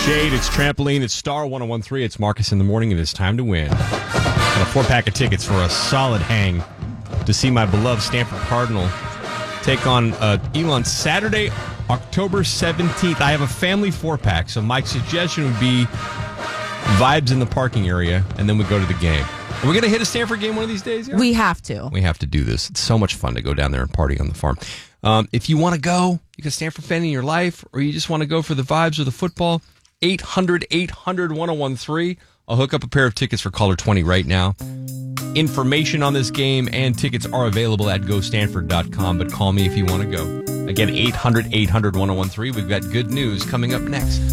Shade, it's Trampoline, it's Star 1013, it's Marcus in the Morning, and it's time to win. Got a 4-pack of tickets for a solid hang to see my beloved Stanford Cardinal take on Elon Saturday, October 17th. I have a family 4-pack, so my suggestion would be vibes in the parking area, and then we go to the game. Are we going to hit a Stanford game one of these days? Yeah? We have to. We have to do this. It's so much fun to go down there and party on the farm. If you want to go, you got a Stanford fan in your life, or you just want to go for the vibes of the football, 800-800-1013. I'll hook up a pair of tickets for caller 20 right now. Information on this game and tickets are available at gostanford.com, but call me if you want to go. Again, 800-800-1013. We've got good news coming up next.